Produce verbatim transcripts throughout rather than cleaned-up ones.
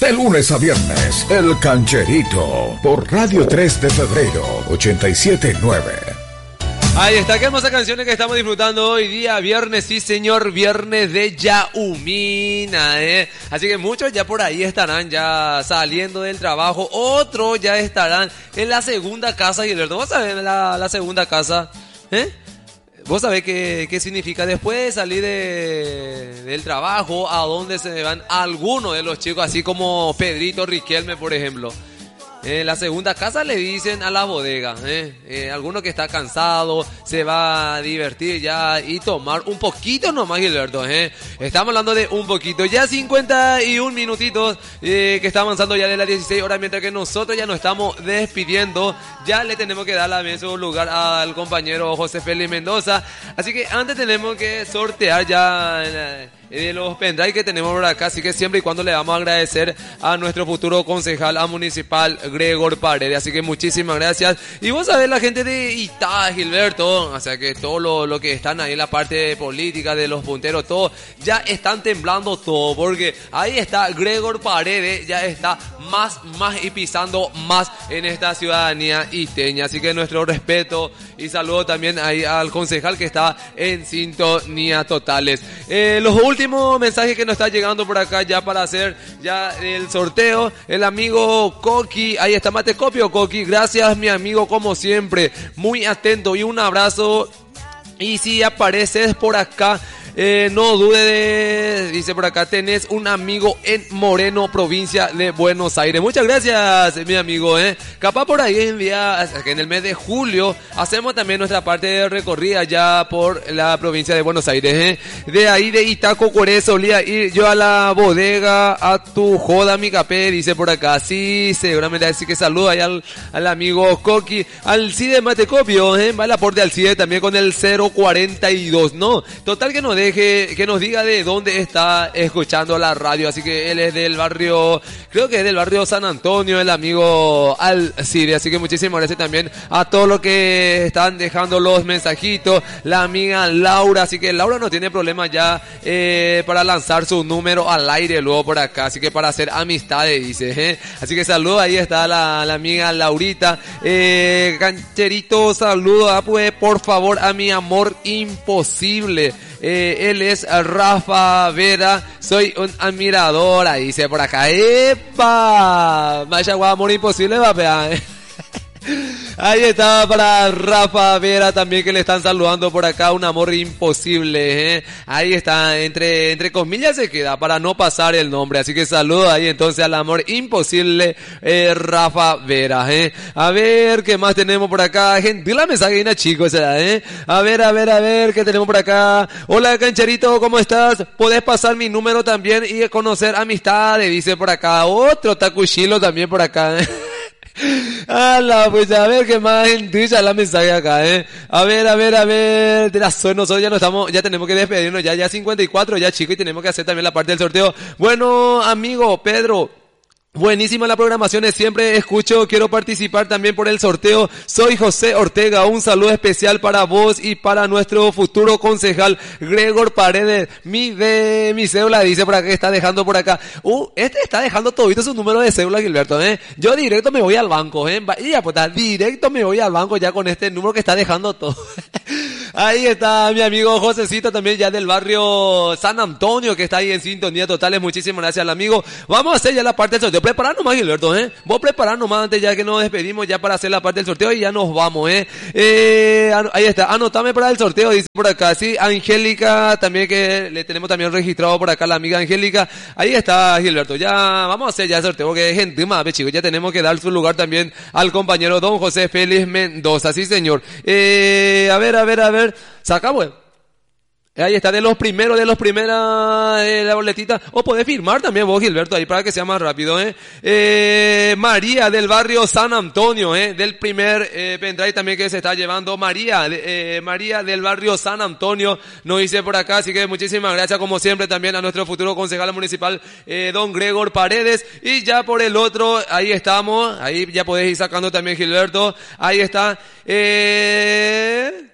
De lunes a viernes, El Cancherito, por Radio tres de Febrero, ochenta y siete punto nueve. Ahí está, qué hermosa canciones que estamos disfrutando hoy día, viernes, sí señor, viernes de Yaumina, ¿eh? Así que muchos ya por ahí estarán ya saliendo del trabajo, otros ya estarán en la segunda casa, Gilberto. ¿Vos sabés la, la segunda casa? ¿Eh? ¿Vos sabés qué, qué significa? Después de salir de, del trabajo, ¿a dónde se van algunos de los chicos? Así como Pedrito Riquelme, por ejemplo. En la segunda casa le dicen a la bodega, ¿eh? Eh, alguno que está cansado, se va a divertir ya y tomar un poquito nomás, Gilberto, ¿eh? Estamos hablando de un poquito, ya cincuenta y un minutitos, eh, que está avanzando ya de las dieciséis horas, mientras que nosotros ya nos estamos despidiendo, ya le tenemos que dar la mesa o lugar al compañero José Félix Mendoza, así que antes tenemos que sortear ya eh, de los pendrive que tenemos por acá, así que siempre y cuando le vamos a agradecer a nuestro futuro concejal a municipal Gregor Paredes, así que muchísimas gracias. Y vos sabés, la gente de Itá, Gilberto, o sea que todo lo, lo que están ahí en la parte política de los punteros, todo, ya están temblando todo, porque ahí está Gregor Paredes, ya está más, más y pisando más en esta ciudadanía iteña, así que nuestro respeto y saludo también ahí al concejal que está en sintonía totales. Eh, los últimos mensajes que nos está llegando por acá ya para hacer ya el sorteo, el amigo Coqui, ahí está, mate copio, Coqui, gracias mi amigo como siempre, muy atento y un abrazo. Y si apareces por acá, Eh, no dude de, dice por acá, tenés un amigo en Moreno, provincia de Buenos Aires. Muchas gracias, mi amigo, eh. Capaz por ahí en día, en el mes de julio, hacemos también nuestra parte de recorrida ya por la provincia de Buenos Aires, eh. De ahí de Itaco, Coré, solía ir yo a la bodega, a tu joda, mi capé, dice por acá. Sí, seguramente así que saluda ahí al, al amigo Coqui, al CIDE Matecopio, eh. Va el aporte al CIDE también con el cero cuarenta y dos, ¿no? Total que no deje, que nos diga de dónde está escuchando la radio, así que él es del barrio, creo que es del barrio San Antonio, el amigo Alcide, así que muchísimas gracias también a todos los que están dejando los mensajitos, la amiga Laura, así que Laura no tiene problema ya eh, para lanzar su número al aire luego por acá, así que para hacer amistades, dice, ¿eh? Así que saludo, ahí está la, la amiga Laurita, eh, Cancherito, saludo, ah, pues por favor a mi amor imposible. Eh, él es Rafa Vera, soy un admirador, ahí dice por acá, ¡epa! Vaya guau, amor imposible, va, pea, eh. Ahí está para Rafa Vera también, que le están saludando por acá, un amor imposible, ¿eh? Ahí está, entre entre comillas se queda para no pasar el nombre, así que saludo ahí entonces al amor imposible, eh, Rafa Vera, ¿eh? A ver, ¿qué más tenemos por acá? Gentil la mensajería, chicos, ¿eh? A ver, a ver, a ver, ¿qué tenemos por acá? Hola, Cancherito, ¿cómo estás? Podés pasar mi número también y conocer amistades, dice por acá, otro tacuchilo también por acá, ¿eh? Ala, pues a ver qué más gente ya la mensaje acá, eh. A ver, a ver, a ver, de la zona, nosotros ya no estamos, ya tenemos que despedirnos, ya, ya cincuenta y cuatro, ya chicos, y tenemos que hacer también la parte del sorteo. Bueno, amigo Pedro, buenísima la programación, siempre escucho, quiero participar también por el sorteo. Soy José Ortega, un saludo especial para vos y para nuestro futuro concejal Gregor Paredes. Mi de mi cédula dice por acá, que está dejando por acá. Uh, este está dejando todito su número de cédula, Gilberto, eh. Yo directo me voy al banco, eh. Y ya, pues, directo me voy al banco ya con este número que está dejando todo. Ahí está mi amigo Josecito también ya del barrio San Antonio, que está ahí en sintonía totales. Muchísimas gracias al amigo. Vamos a hacer ya la parte del sorteo. Preparar nomás, Gilberto, ¿eh? Vos preparar nomás antes ya que nos despedimos ya para hacer la parte del sorteo y ya nos vamos, ¿eh? eh ahí está, anotame para el sorteo, dice por acá, sí, Angélica también, que le tenemos también registrado por acá la amiga Angélica. Ahí está, Gilberto, ya vamos a hacer ya el sorteo, porque gente más, chicos, ya tenemos que dar su lugar también al compañero don José Félix Mendoza, sí señor. Eh, a ver, a ver, a ver, saca, bueno. Ahí está, de los primeros, de los primeras, eh, la boletita. O podés firmar también vos, Gilberto, ahí para que sea más rápido, eh. eh María del barrio San Antonio, eh, del primer, eh, pendrive también que se está llevando. María, eh, María del barrio San Antonio, nos dice por acá, así que muchísimas gracias como siempre también a nuestro futuro concejal municipal, eh, don Gregor Paredes. Y ya por el otro, ahí estamos, ahí ya podés ir sacando también, Gilberto. Ahí está, eh...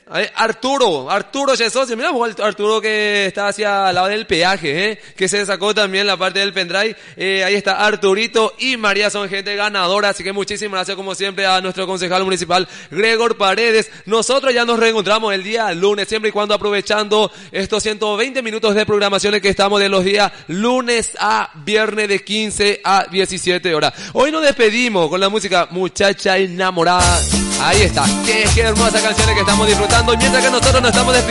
Arturo, Arturo Yesocio, mira Arturo que está hacia el lado del peaje, ¿eh? Que se sacó también la parte del pendrive, eh, ahí está Arturito y María, son gente ganadora, así que muchísimas gracias como siempre a nuestro concejal municipal Gregor Paredes. Nosotros ya nos reencontramos el día lunes, siempre y cuando aprovechando estos ciento veinte minutos de programaciones que estamos de los días lunes a viernes de quince a diecisiete horas. Hoy nos despedimos con la música Muchacha Enamorada. Ahí está, qué, qué hermosas canciones que estamos disfrutando, mientras que nosotros nos estamos despidiendo.